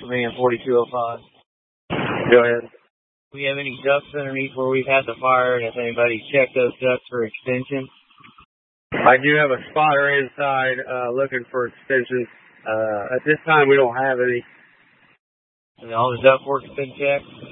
Command 4205. Go ahead. Do we have any ducts underneath where we've had the fire, and if anybody checked those ducts for extensions? I do have a spotter inside looking for extensions. At this time, we don't have any. And all the duct work's been checked?